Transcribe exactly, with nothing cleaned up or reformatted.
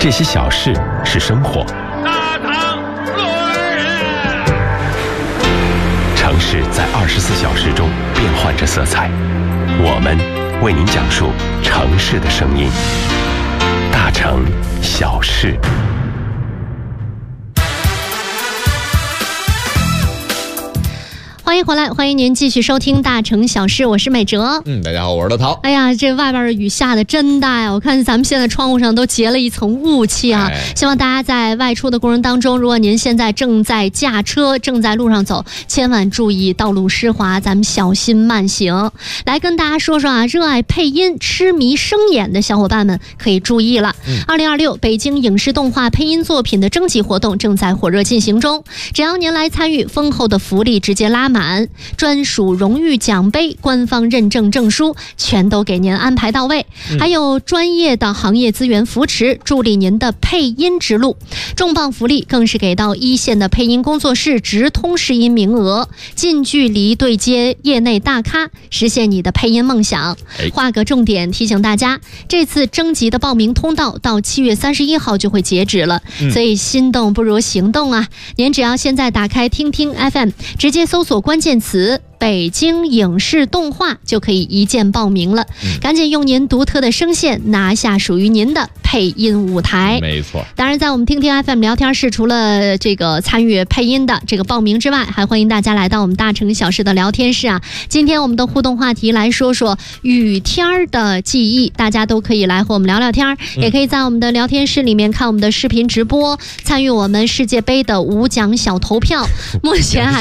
这些小事是生活。 大唐若尔人， 城市在二十四小时中变换着色彩，我们为您讲述城市的声音。大城小事。 欢迎回来，欢迎您继续收听大城小事，我是美哲。 嗯，大家好，我是乐涛。 哎呀，这外边的雨下的真大呀！我看咱们现在窗户上都结了一层雾气啊。 哎、 希望大家在外出的过程当中，如果您现在正在驾车，正在路上走，千万注意道路湿滑，咱们小心慢行。来跟大家说说啊，热爱配音、痴迷声演的小伙伴们可以注意了。二零二六北京影视动画配音作品的征集活动正在火热进行中，只要您来参与，丰厚的福利直接拉满。专属荣誉奖杯、官方认证证书全都给您安排到位，还有专业的行业资源扶持，助力您的配音之路。重磅福利更是给到一线的配音工作室直通试音名额，近距离对接业内大咖，实现你的配音梦想。画个重点提醒大家，这次征集的报名通道到七月三十一号就会截止了，所以心动不如行动啊！您只要现在打开听听 F M， 直接搜索关键词北京影视动画就可以一键报名了、嗯、赶紧用您独特的声线拿下属于您的配音舞台。 没错， 当然在我们听听 F M 聊天室，除了这个参与配音的这个报名之外，还欢迎大家来到我们大城小事的聊天室啊。今天我们的互动话题来说说雨天的记忆，大家都可以来和我们聊聊天、嗯、也可以在我们的聊天室里面看我们的视频直播，参与我们世界杯的五奖小投票。目前还